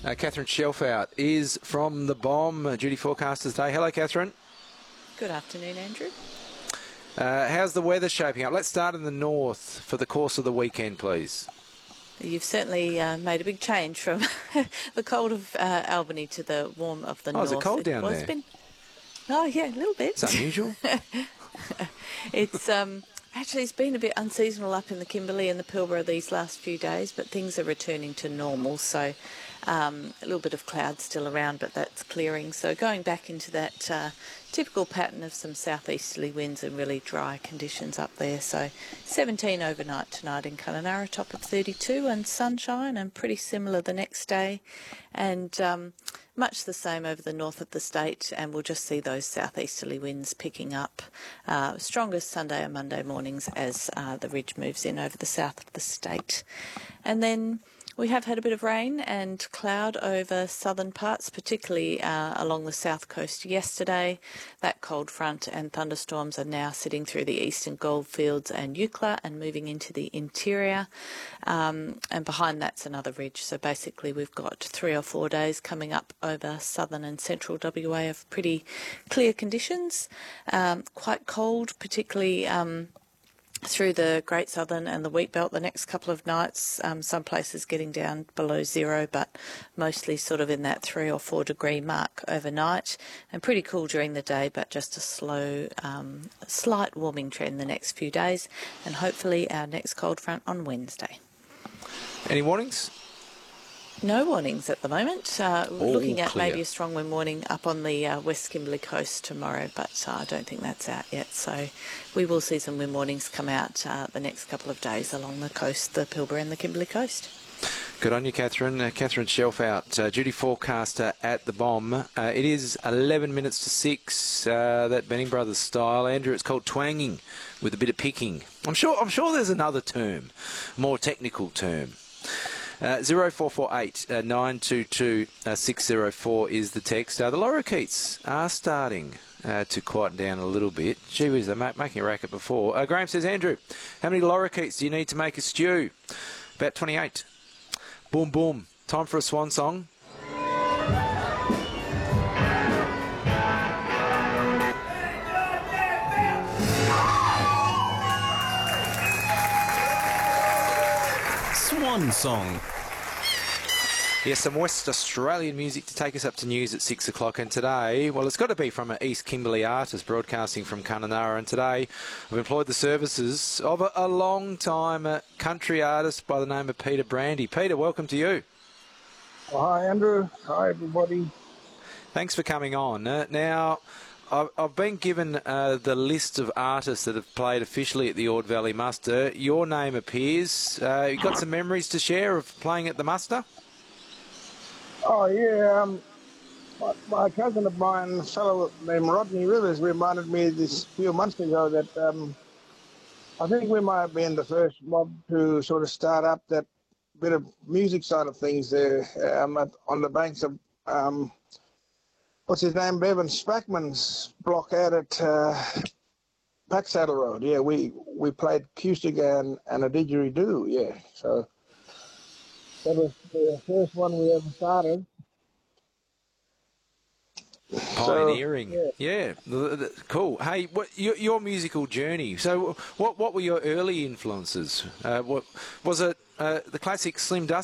Catherine Shelfout is from the Bomb, Duty Forecasters Day. Hello, Catherine. Good afternoon, Andrew. How's the weather shaping up? Let's start in the north for the course of the weekend, please. You've certainly made a big change from the cold of Albany to the warm of the north. Oh, is it cold down there? Oh, yeah, a little bit. It's unusual. It's actually, it's been a bit unseasonal up in the Kimberley and the Pilbara these last few days, but things are returning to normal. So a little bit of cloud still around, but that's clearing. So going back into that typical pattern of some southeasterly winds and really dry conditions up there. So 17 overnight tonight in Kununurra, top of 32, and sunshine, and pretty similar the next day. And much the same over the north of the state, and we'll just see those southeasterly winds picking up strongest Sunday and Monday mornings as the ridge moves in over the south of the state. And then we have had a bit of rain and cloud over southern parts, particularly along the south coast yesterday. That cold front and thunderstorms are now sitting through the eastern goldfields and Eucla and moving into the interior. And behind that's another ridge. So basically we've got 3 or 4 days coming up over southern and central WA of pretty clear conditions. Quite cold, particularly through the Great Southern and the Wheat Belt the next couple of nights. Some places getting down below 0, but mostly sort of in that 3 or 4 degree mark overnight, and pretty cool during the day, but just a slow, slight warming trend the next few days, and hopefully our next cold front on Wednesday. Any warnings? No warnings at the moment. Looking at clear. maybe a strong wind warning up on the West Kimberley coast tomorrow, but I don't think that's out yet. So we will see some wind warnings come out the next couple of days along the coast, the Pilbara and the Kimberley coast. Good on you, Catherine. Catherine Shelfout, duty forecaster at the Bomb. It is 11 minutes to 6, that Benning Brothers style. Andrew, it's called twanging with a bit of picking. I'm sure there's another term, more technical term. 0448 922 604 is the text. The lorikeets are starting to quieten down a little bit. Gee whiz, they're making a racket before. Graham says, Andrew, how many lorikeets do you need to make a stew? About 28. Boom, boom. Time for a swan song. Swan song. Yes, some West Australian music to take us up to news at 6 o'clock. And today, well, it's got to be from an East Kimberley artist broadcasting from Kununurra. And today, I've employed the services of a long-time country artist by the name of Peter Brandy. Peter, welcome to you. Well, hi, Andrew. Hi, everybody. Thanks for coming on. Now, I've been given the list of artists that have played officially at the Ord Valley Muster. Your name appears. You've got some memories to share of playing at the Muster? Oh, yeah. My cousin of mine, a fellow named Rodney Rivers, reminded me this few months ago that I think we might have been the first mob to sort of start up that bit of music side of things there on the banks of, what's his name, Bevan Spackman's block out at Packsaddle Road. Yeah, we played acoustic and a didgeridoo, yeah. So that was the first one we ever started. Pioneering, so, yeah. Cool. Hey, what your musical journey? So, what were your early influences? What was it? The classic Slim Dusty